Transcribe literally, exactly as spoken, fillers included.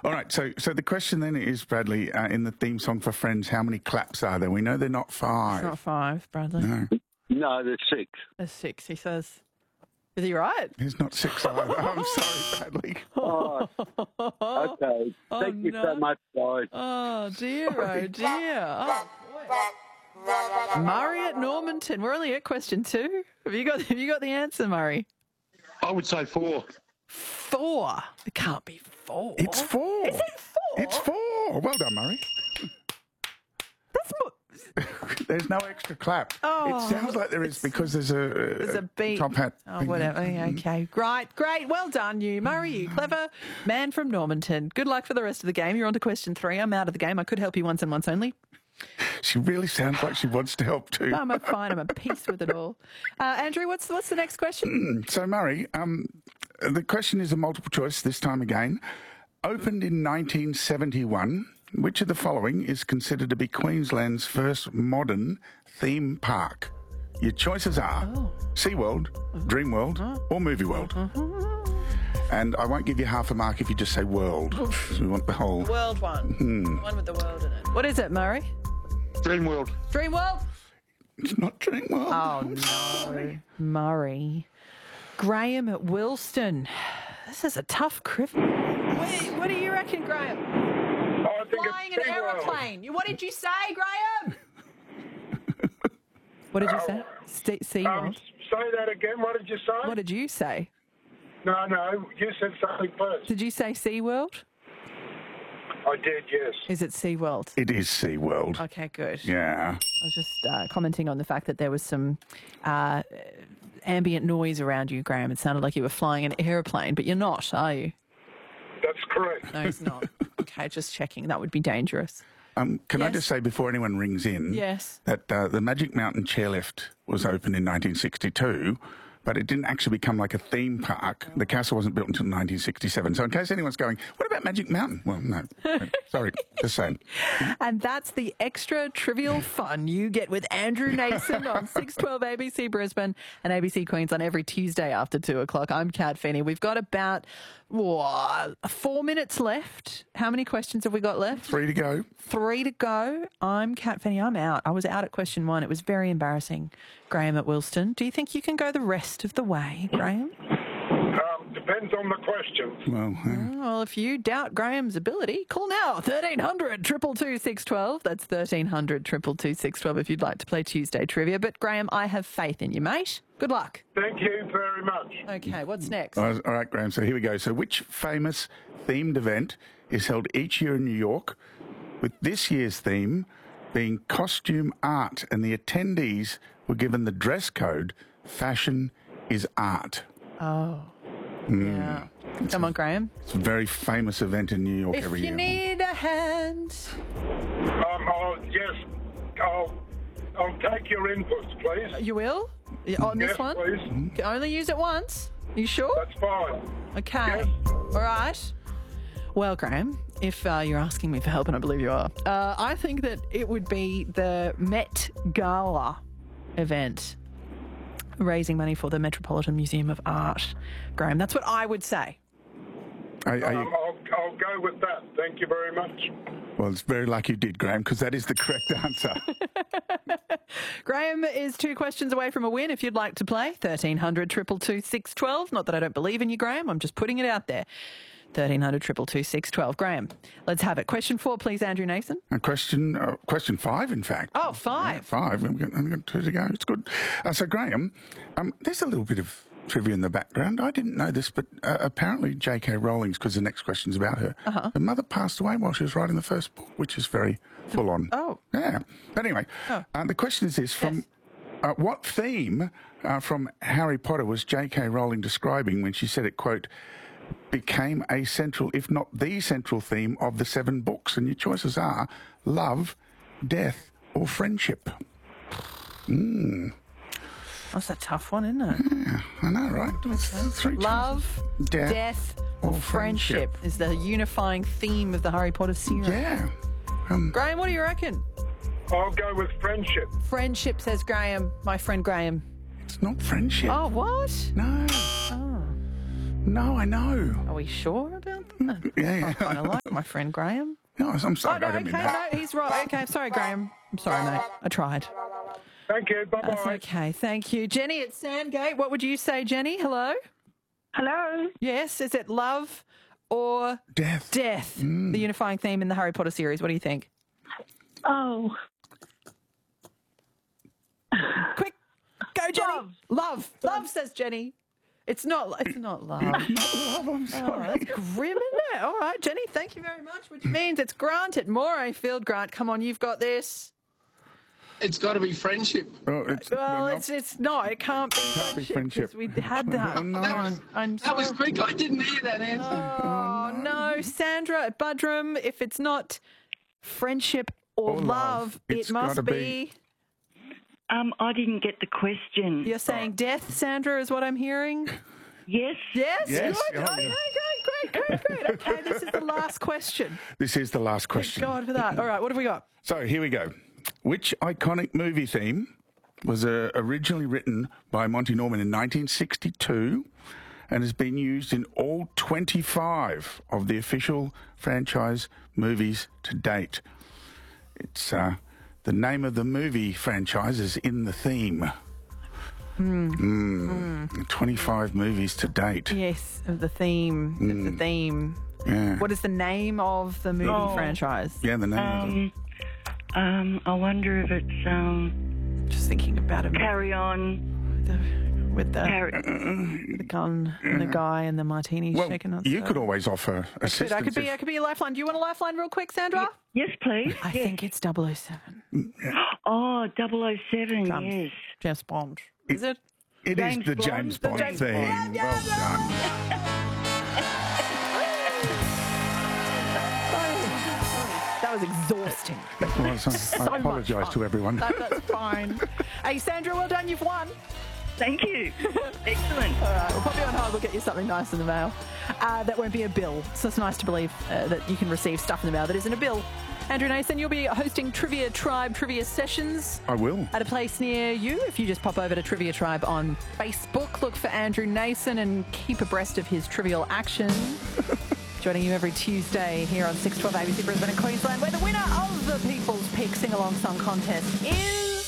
All right, so so the question then is, Bradley, uh, in the theme song for Friends, how many claps are there? We know they're not five. It's not five, Bradley. No, No, there's six. There's six, he says. Is he right? there's not six either. I'm sorry, Bradley. Oh, okay. Oh, Thank you no. so much, guys. Oh, dear, oh, dear. Oh, boy. Murray at Normanton. We're only at question two. Have you got, have you got the answer, Murray? I would say four. Four. It can't be four. It's four. Is it four? It's four. Well done, Murray. That's more... There's no extra clap. Oh, it sounds like there is because there's a, There's a beat. top hat. Oh, thing. whatever. Okay. Great. Great. Well done, you. Murray, you clever man from Normanton. Good luck for the rest of the game. You're on to question three. I'm out of the game. I could help you once and once only. She really sounds like she wants to help too. I'm a fine. I'm at peace with it all. Uh, Andrew, what's what's the next question? So, Murray, um, the question is a multiple choice this time again. Opened in nineteen seventy-one, which of the following is considered to be Queensland's first modern theme park? Your choices are Oh. SeaWorld, Dreamworld, or Movie World. And I won't give you half a mark if you just say world, because we want the whole... World one. One with the world in it. What is it, Murray? Dreamworld. Dreamworld? It's not Dreamworld. Oh, no. Murray. Graham at Wilston. This is a tough cricket. What, what do you reckon, Graham? I think Flying it's an SeaWorld. aeroplane. You- What did you say, Graham? What did you say? St- SeaWorld. Um, say that again. What did you say? What did you say? No, no. You said something first. Did you say SeaWorld? I did, yes. Is it SeaWorld? It is SeaWorld. Okay, good. Yeah. I was just uh, commenting on the fact that there was some uh, ambient noise around you, Graham. It sounded like you were flying an aeroplane, but you're not, are you? That's correct. No, it's not. Okay, just checking. That would be dangerous. Um, can I Yes. just say before anyone rings in Yes. that uh, the Magic Mountain chairlift was opened in nineteen sixty-two, but it didn't actually become like a theme park. The castle wasn't built until nineteen sixty-seven. So in case anyone's going, what about Magic Mountain? Well, no. no, Sorry, just saying. And that's the extra trivial fun you get with Andrew Nason on six twelve A B C Brisbane and A B C Queensland every Tuesday after two o'clock. I'm Kat Finney. We've got about whoa, four minutes left. How many questions have we got left? Three to go. Three to go. I'm Kat Finney. I'm out. I was out at question one. It was very embarrassing. Graham at Wilston. Do you think you can go the rest of the way, Graham? Um, depends on the question. Well, uh, Well, if you doubt Graham's ability, call now. thirteen hundred, two two two, six one two. That's thirteen hundred, two two two, six one two if you'd like to play Tuesday Trivia. But, Graham, I have faith in you, mate. Good luck. Thank you very much. Okay, what's next? all right, Graham. So here we go. So which famous themed event is held each year in New York, with this year's theme being costume art, and the attendees were given the dress code, fashion is art. Oh, yeah. Come on, Graham. It's a very famous event in New York If every you year. need a hand. Um, I'll, yes, I'll, I'll take your inputs, please. You will? On this Yes, one? please. You can only use it once. You sure? That's fine. Okay. Yes. All right. Well, Graham, if uh, you're asking me for help, and I believe you are, uh, I think that it would be the Met Gala event, raising money for the Metropolitan Museum of Art. Graham, that's what I would say. Are, are you, Um, I'll, I'll go with that. Thank you very much. well, it's very lucky you did, Graham, because that is the correct answer. Graham is two questions away from a win. If you'd like to play, thirteen hundred, two two two, six one two. Not that I don't believe in you, Graham. I'm just putting it out there. thirteen hundred, two two two, six one two. Graham, let's have it. Question four, please, Andrew Nason. And question uh, question five, in fact. Oh, five. Yeah, five. We've got, we've got two to go. It's good. Uh, so, Graham, um, there's a little bit of trivia in the background. I didn't know this, but uh, apparently J K Rowling's, because the next question's about her, Uh-huh. her mother passed away while she was writing the first book, which is very full on. Oh. Yeah. But anyway, Oh. uh, the question is this. From Yes. uh, what theme uh, from Harry Potter was J K Rowling describing when she said it, quote, became a central, if not the central theme of the seven books? And your choices are love, death, or friendship. That's a tough one, isn't it? I know, right? It's three Love, Death, death, or, or friendship. friendship. is the unifying theme of the Harry Potter series. choices. Yeah. Um, Graham, what do you reckon? I'll go with friendship. Friendship, says Graham, my friend Graham. it's not friendship. Oh, what? No. Oh. No, I know. Are we sure about that? Yeah, yeah. I kind of like my friend Graham. No, I'm Oh, sorry. no, I okay, didn't mean that. no, he's right. Okay, sorry, Graham. I'm sorry, mate. I tried. Thank you. Bye That's bye. okay. Thank you. Jenny at Sandgate. What would you say, Jenny? Hello? Hello. Yes. Is it love or Death. death? The unifying theme in the Harry Potter series. What do you think? Oh, Quick. Go, Jenny. Love. Love. Love, says Jenny. It's not, it's not love. Love, I'm Oh, sorry. that's grim, isn't it? All right, Jenny, thank you very much, which means it's Grant at Morayfield. Grant, come on, you've got this. It's got to be friendship. Oh, it's, Well, we're not- it's it's not. It can't be Can't be friendship. 'cause friendship. We had that. Oh, no. Come on, I'm That was sorry. quick. I didn't hear that answer. Oh, no. Sandra at Budrum, if it's not friendship or, Or love, love, it's it must gotta be... be- um, I didn't get the question. You're saying death, Sandra, is what I'm hearing? Yes. Yes? Yes. Good. Oh, Okay, yeah. great, great, great, great. Okay, this is the last question. This is the last question. God for that. All right, what have we got? So here we go. Which iconic movie theme was uh, originally written by Monty Norman in nineteen sixty-two and has been used in all twenty-five of the official franchise movies to date? It's uh, the name of the movie franchise is in the theme. Mm. twenty-five movies to date. Yes, of the theme. Of the theme. Yeah. What is the name of the movie Oh. franchise? Yeah, the name of it. Um, um, I wonder if it's um, Just thinking about it. Carry On. The, with the, Carry. the gun and the guy and the martini Well, shaken. you could always offer Could, assistance. I could be. I if- could be a lifeline. Do you want a lifeline, real quick, Sandra? Yes, please. I yes. think it's double oh seven. Oh, double oh seven. Um, Yes. James Bond. Is it? It is James the Bond. James The Bond James theme. Bond. Yeah, Well done. That was exhausting. Well, so- So I much apologise fun. to everyone. That, that's fine. Hey, Sandra, well done. You've won. Thank you. Excellent. All right, we'll pop you on hold. We'll get you something nice in the mail. Uh, that won't be a bill. So it's nice to believe uh, that you can receive stuff in the mail that isn't a bill. Andrew Nason, you'll be hosting Trivia Tribe Trivia Sessions I will. at a place near you. If you just pop over to Trivia Tribe on Facebook, look for Andrew Nason and keep abreast of his trivial action. Joining you every Tuesday here on six twelve A B C Brisbane and Queensland, where the winner of the People's Pick Sing Along Song Contest is...